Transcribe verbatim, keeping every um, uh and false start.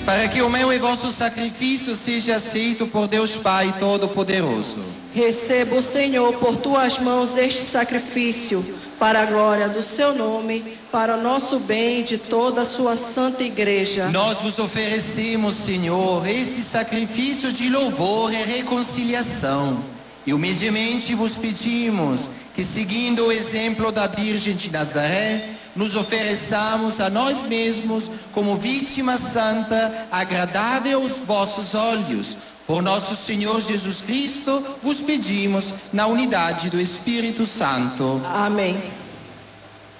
para que o meu e vosso sacrifício seja aceito por Deus Pai Todo-Poderoso. Receba o Senhor por tuas mãos este sacrifício, para a glória do seu nome, para o nosso bem e de toda a sua santa igreja. Nós vos oferecemos, Senhor, este sacrifício de louvor e reconciliação. E humildemente vos pedimos que, seguindo o exemplo da Virgem de Nazaré, nos ofereçamos a nós mesmos como vítima santa, agradável aos vossos olhos. Por nosso Senhor Jesus Cristo, vos pedimos na unidade do Espírito Santo. Amém.